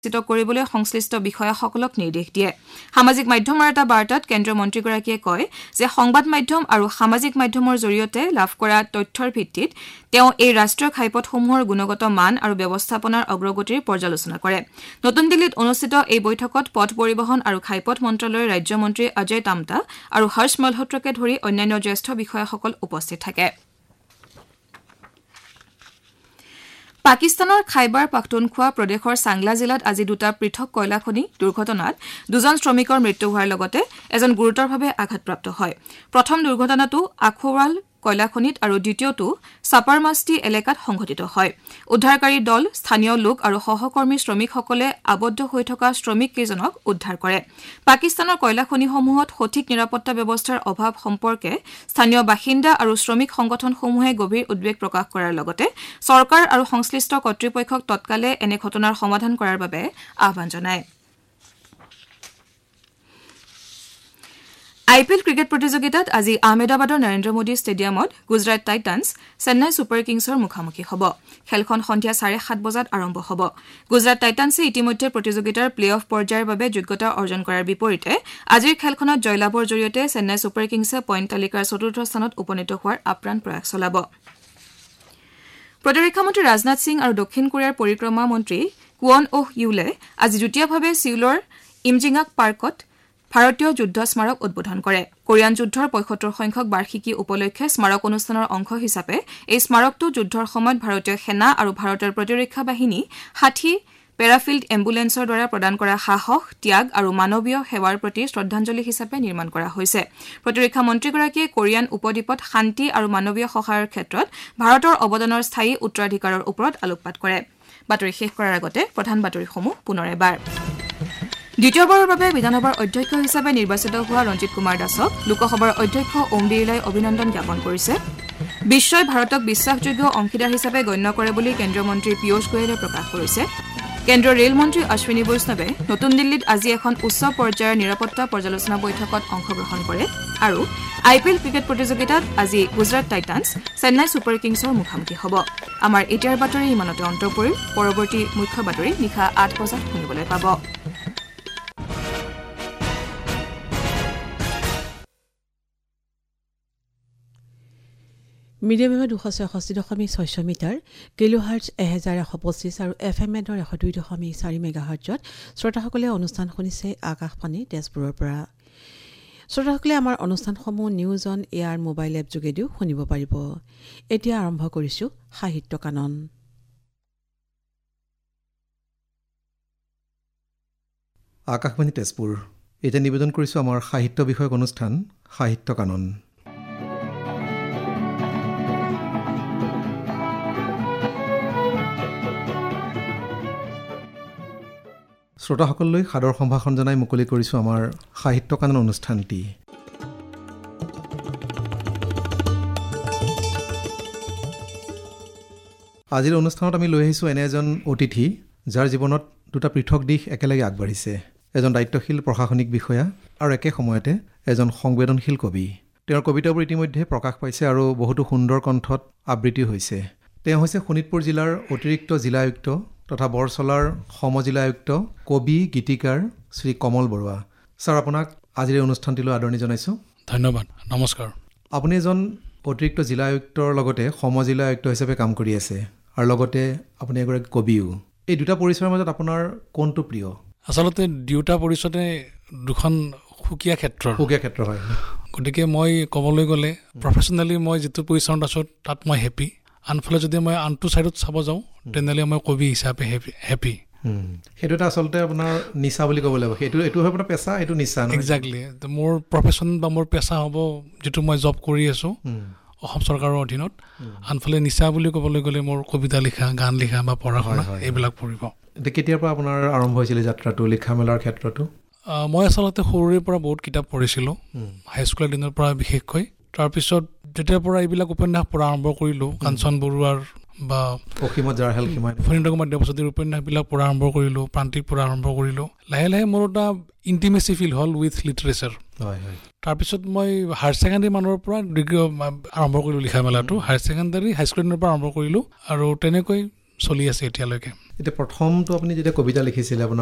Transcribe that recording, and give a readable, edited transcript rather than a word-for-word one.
কৰিবলৈ সংশ্লিষ্ট বিষয়াসকলক নিৰ্দেশ দিয়ে সামাজিক মাধ্যমৰ এটা বাৰ্তাত কেন্দ্ৰীয় মন্ত্ৰীগৰাকীয়ে কয় যে সংবাদ মাধ্যম আৰু সামাজিক মাধ্যমৰ জৰিয়তে লাভ কৰা তথ্যৰ ভিত্তিত তেওঁ এই ৰাষ্ট্ৰীয় ঘাইপথসমূহৰ গুণগত মান আৰু ব্যৱস্থাপনাৰ অগ্ৰগতিৰ পৰ্যালোচনা কৰে নতুন দিল্লীত অনুষ্ঠিত এই বৈঠকত পথ পৰিবহণ আৰু ঘাইপথ মন্ত্ৰালয়ৰ ৰাজ্যমন্ত্ৰী অজয় টামটা আৰু হৰ্ষ মালহোত্ৰাকে ধৰি অন্যান্য জ্যেষ্ঠ বিষয়াসকল উপস্থিত থাকে পাকিস্তানৰ খাইবাৰ পাখতুনখোৱা প্ৰদেশৰ চাংলা জিলাত আজি দুটা পৃথক কয়লা খনি দুৰ্ঘটনাত দুজন শ্ৰমিকৰ মৃত্যু হোৱাৰ লগতে এজন গুৰুতৰভাৱে আঘাতপ্ৰাপ্ত হয় প্ৰথম দুৰ্ঘটনাটো আখোৱাল কয়লা খনিত আৰু দ্বিতীয়টো সাপাৰমাস্তি এলেকাত সংঘটিত হয় উদ্ধাৰকাৰী দল স্থানীয় লোক আৰু সহকৰ্মী শ্ৰমিকসকলে আবদ্ধ হৈ থকা শ্ৰমিক কেইজনক উদ্ধাৰ কৰে পাকিস্তানৰ কয়লা খনিসমূহত সঠিক নিৰাপত্তা ব্যৱস্থাৰ অভাৱ সম্পৰ্কে স্থানীয় বাসিন্দা আৰু শ্ৰমিক সংগঠনসমূহে গভীৰ উদ্বেগ প্ৰকাশ কৰাৰ লগতে চৰকাৰ আৰু সংশ্লিষ্ট কৰ্তৃপক্ষক তৎকালে এনে ঘটনাৰ সমাধান কৰাৰ বাবে আহ্বান জনায় আইপিএল ক্ৰিকেট প্ৰতিযোগিতাত আজি আহমেদাবাদৰ নৰেন্দ্ৰ মোদী ষ্টেডিয়ামত গুজৰাট টাইটান্স চেন্নাই ছুপাৰ কিংছৰ মুখামুখি হ'ব খেলখন সন্ধিয়া 7:30 বজাত আৰম্ভ হ'ব গুজৰাট টাইটান্সে ইতিমধ্যে প্ৰতিযোগিতাৰ প্লে-অফ পৰ্যায়ৰ বাবে যোগ্যতা অৰ্জন কৰাৰ বিপৰীতে আজিৰ খেলখনত জয়লাভৰ জৰিয়তে চেন্নাই ছুপাৰ কিংছে পইণ্ট তালিকাৰ চতুৰ্থ স্থানত উপনীত হোৱাৰ আপ্ৰাণ প্ৰয়াস চলাব প্ৰতিৰক্ষা মন্ত্ৰী ৰাজনাথ সিং আৰু দক্ষিণ কোৰিয়াৰ পৰিক্ৰমা মন্ত্ৰী কুৱন অহ ইউলে আজি যুটীয়াভাৱে সিউলৰ ইমজিঙাক পাৰ্কত ভাৰতীয় যুদ্ধ স্মাৰক উদ্বোধন কৰে কোৰিয়ান যুদ্ধৰ ৭৫ সংখ্যক বাৰ্ষিকী উপলক্ষে স্মাৰক অনুষ্ঠানৰ অংশ হিচাপে এই স্মাৰকটো যুদ্ধৰ সময়ত ভাৰতীয় সেনা আৰু ভাৰতৰ প্ৰতিৰক্ষা বাহিনী ৬০ পেৰাফিল্ড এম্বুলেন্সৰ দ্বাৰা প্ৰদান কৰা সাহস ত্যাগ আৰু মানৱীয় সেৱাৰ প্ৰতি শ্ৰদ্ধাঞ্জলি হিচাপে নিৰ্মাণ কৰা হৈছে প্ৰতিৰক্ষা মন্ত্ৰীগৰাকীয়ে কোৰিয়ান উপদ্বীপত শান্তি আৰু মানৱীয় সহায়ৰ ক্ষেত্ৰত ভাৰতৰ অৱদানৰ স্থায়ী উত্তৰাধিকাৰৰ ওপৰত আলোকপাত কৰে বাতৰি শেষ কৰাৰ আগতে প্ৰধান বাতৰিসমূহ পুনৰ এবাৰ দ্বিতীয়বাৰৰ বাবে বিধানসভাৰ অধ্যক্ষ হিচাপে নিৰ্বাচিত হোৱা ৰঞ্জিত কুমাৰ দাসক লোকসভাৰ অধ্যক্ষ ওম বিৰলাই অভিনন্দন জ্ঞাপন কৰিছে বিশ্বই ভাৰতক বিশ্বাসযোগ্য অংশীদাৰ হিচাপে গণ্য কৰে বুলি কেন্দ্ৰীয় মন্ত্ৰী পীয়ুষ গোয়েলে প্ৰকাশ কৰিছে কেন্দ্ৰীয় ৰেল মন্ত্ৰী অশ্বিনী বৈষ্ণৱে নতুন দিল্লীত আজি এখন উচ্চ পৰ্যায়ৰ নিৰাপত্তা পৰ্যালোচনা বৈঠকত অংশগ্ৰহণ কৰে আৰু আইপিএল ক্ৰিকেট প্ৰতিযোগিতাত আজি গুজৰাট টাইটান্স চেন্নাই ছুপাৰ কিংছৰ মুখামুখি হ'ব আমাৰ এতিয়াৰ বাতৰি ইমানতে অন্ত পৰিল পৰৱৰ্তী মুখ্য বাতৰি নিশা 8 বজাত শুনিবলৈ পাব মিডিয়াম ৱেভত 266.6 মিটাৰ কিলোহাৰ্টজ 1125 আৰু এফএম এডৰ 102.4 মেগাহাৰ্টজত শ্ৰোতাসকলে অনুষ্ঠান শুনিছে আকাশবাণী তেজপুৰৰ পৰা শ্ৰোতাসকলে আমাৰ অনুষ্ঠানসমূহ news on air mobile app যোগেদিও শুনিব পাৰিব এতিয়া আৰম্ভ কৰিছো সাহিত্য কানন আকাশবাণী তেজপুৰ এতিয়া নিবেদন কৰিছো আমাৰ সাহিত্য বিষয়ক অনুষ্ঠান সাহিত্য কানন শ্ৰোতাসকললৈ সাদৰ সম্ভাষণ জনাই মুকলি কৰিছোঁ আমাৰ সাহিত্য কানন অনুষ্ঠানটি আজিৰ অনুষ্ঠানত আমি লৈ আহিছোঁ এনে এজন অতিথি যাৰ জীৱনত দুটা পৃথক দিশ একেলগে আগবাঢ়িছে এজন দায়িত্বশীল প্ৰশাসনিক বিষয়া আৰু একে সময়তে এজন সংবেদনশীল কবি তেওঁৰ কবিতাবোৰ ইতিমধ্যে প্ৰকাশ পাইছে আৰু বহুতো সুন্দৰ কণ্ঠত আবৃত্তি হৈছে তেওঁ হৈছে শোণিতপুৰ জিলাৰ অতিৰিক্ত জিলায়ুক্ত তথা বৰচলাৰ সমজিলায়ুক্ত কবি গীতিকাৰ শ্ৰী কমল বৰুৱা ছাৰ আপোনাক আজিৰ এই অনুষ্ঠানটিলৈ আদৰণি জনাইছোঁ ধন্যবাদ নমস্কাৰ আপুনি এজন অতিৰিক্ত জিলায়ুক্তৰ লগতে সমজিলায়ুক্ত হিচাপে কাম কৰি আছে আৰু লগতে আপুনি এগৰাকী কবিও এই দুটা পৰিচয়ৰ মাজত আপোনাৰ কোনটো প্ৰিয় আচলতে দুটা পৰিচয়তে দুখন সুকীয়া ক্ষেত্ৰ হয় গতিকে মই ক'বলৈ গ'লে প্ৰফেচনেলি মই যিটো পজিশ্যনত আছোঁ তাত মই হেপী আনফালে যদি মই আনটো ছাইডত চাব যাওঁ তেনেহ'লে মই কবি হিচাপে হেপী সেইটো এটা আচলতে আপোনাৰ নিচা বুলি ক'ব লাগিব এইটো হয় আপোনাৰ পেচা এইটো নিচা একজেক্টলি মোৰ প্ৰফেশ্যন বা মোৰ পেচা হ'ব যিটো মই জব কৰি আছোঁ অসম চৰকাৰৰ অধীনত আনফালে নিচা বুলি ক'বলৈ গ'লে মোৰ কবিতা লিখা গান লিখা বা পঢ়া শুনা এইবিলাক পৰিব এতিয়া কেতিয়াৰ পৰা আপোনাৰ আৰম্ভ হৈছিলে যাত্ৰাটো লিখা মেলাৰ ক্ষেত্ৰতো মই আচলতে সৰুৰে পৰা বহুত কিতাপ পঢ়িছিলোঁ হাইস্কুলৰ দিনৰ পৰা বিশেষকৈ তাৰপিছত যেতিয়াৰ পৰা এইবিলাক উপন্যাস পঢ়া আৰম্ভ কৰিলোঁ কাঞ্চন বৰুৱাৰ বা অসীমত যাৰ হেল সীমা ফণীন্দ্ৰ কুমাৰ দেৱচন্দ্ৰৰ উপন্যাসবিলাক পঢ়া আৰম্ভ কৰিলোঁ প্ৰান্তিক পঢ়া আৰম্ভ কৰিলোঁ লাহে লাহে মোৰ এটা ইণ্টিমেচি ফিল হ'ল উইথ লিটাৰেচাৰ তাৰপিছত মই হায়াৰ ছেকেণ্ডেৰী মানৰ পৰা ডিগ্ৰী আৰম্ভ কৰিলোঁ লিখা মেলাটো হায়াৰ ছেকেণ্ডেৰী হাইস্কুলৰ দিনৰ পৰা আৰম্ভ কৰিলোঁ আৰু তেনেকৈ চলি আছে এতিয়ালৈকে। এতিয়া প্ৰথমটো আপুনি যেতিয়া কবিতা লিখিছিলে আপোনাৰ